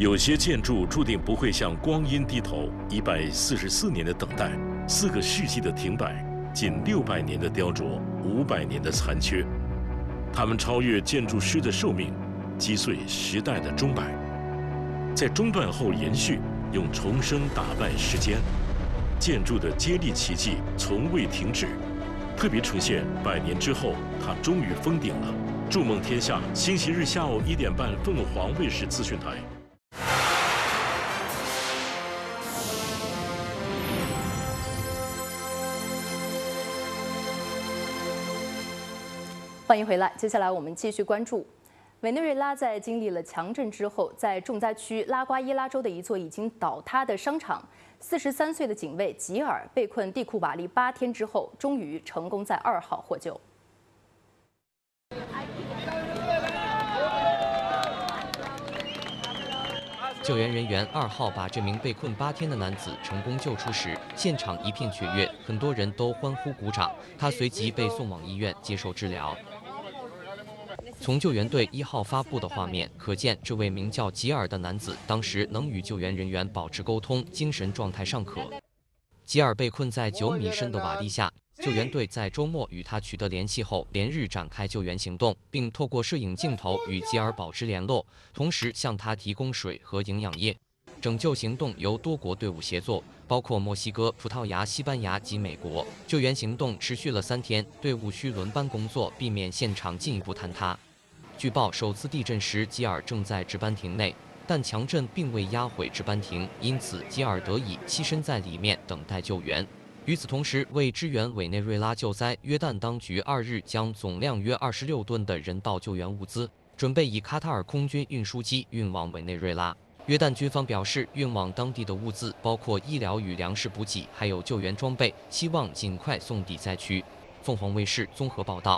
有些建筑注定不会向光阴低头，144年的等待，4个世纪的停摆，近600年的雕琢，500年的残缺，它们超越建筑师的寿命，击碎时代的钟摆，在中断后延续，用重生打败时间。建筑的接力奇迹从未停止，特别呈现100年之后，它终于封顶了。筑梦天下，星期日下午1点半，凤凰卫视资讯台。 欢迎回来，接下来我们继续关注。委内瑞拉在经历了强震之后，在重灾区拉瓜伊拉州的一座已经倒塌的商场，43岁的警卫吉尔被困地库瓦利8天之后，终于成功在2号获救。 救援人员2号把这名被困8天的男子成功救出时，现场一片雀跃，很多人都欢呼鼓掌。他随即被送往医院接受治疗。从救援队1号发布的画面可见，这位名叫吉尔的男子当时能与救援人员保持沟通，精神状态尚可。吉尔被困在9米深的瓦砾下，救援队在周末与他取得联系后，连日展开救援行动，并透过摄影镜头与吉尔保持联络，同时向他提供水和营养液。拯救行动由多国队伍协作，包括墨西哥、葡萄牙、西班牙及美国。救援行动持续了3天，队伍需轮班工作，避免现场进一步坍塌。据报，首次地震时吉尔正在值班亭内，但强震并未压毁值班亭，因此吉尔得以栖身在里面等待救援。与此同时，为支援委内瑞拉救灾，约旦当局2日将总量约26吨的人道救援物资准备以卡塔尔空军运输机运往委内瑞拉。约旦军方表示，运往当地的物资包括医疗与粮食补给，还有救援装备，希望尽快送抵灾区。凤凰卫视综合报道。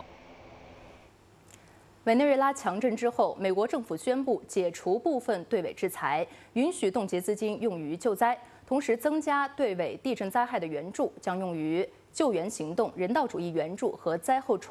委内瑞拉强震之后，美国政府宣布解除部分对委制裁，允许冻结资金用于救灾，同时增加对委地震灾害的援助，将用于救援行动、人道主义援助和灾后重